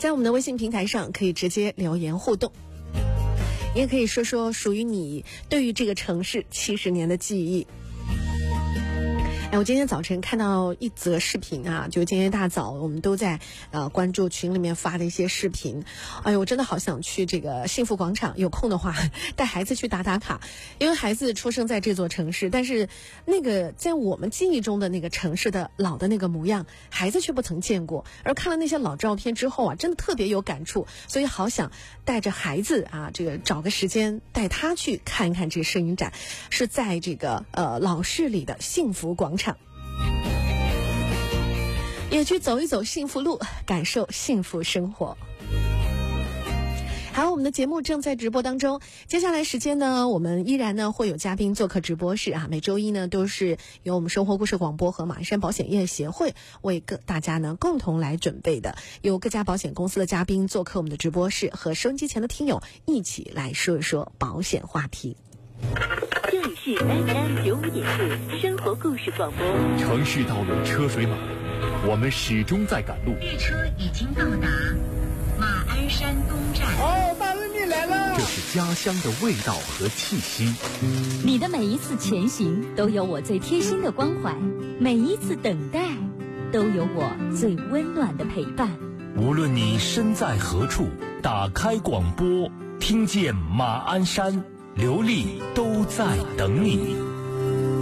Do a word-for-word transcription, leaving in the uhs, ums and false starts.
在我们的微信平台上可以直接留言互动，也可以说说属于你对于这个城市七十年的记忆。哎，我今天早晨看到一则视频啊，就今天大早我们都在呃关注群里面发的一些视频。哎呦，我真的好想去这个幸福广场，有空的话带孩子去打打卡，因为孩子出生在这座城市，但是那个在我们记忆中的那个城市的老的那个模样，孩子却不曾见过。而看了那些老照片之后啊，真的特别有感触，所以好想带着孩子啊，这个找个时间带他去看一看这个摄影展，是在这个呃老市里的幸福广场。也去走一走幸福路，感受幸福生活。好，我们的节目正在直播当中，接下来时间呢，我们依然呢会有嘉宾做客直播室啊。每周一呢都是由我们生活故事广播和马鞍山保险业协会为各大家呢共同来准备的，有各家保险公司的嘉宾做客我们的直播室，和收音机前的听友一起来说一说保险话题。 这里是 F M 九五点四生活故事广播。 城市道路车水马龙，我们始终在赶路。 列车已经到达马鞍山东站。 哦，大人你来了！ 这是家乡的味道和气息。 你的每一次前行都有我最贴心的关怀，每一次等待都有我最温暖的陪伴。 无论你身在何处，打开广播，听见马鞍山，刘丽都在等你。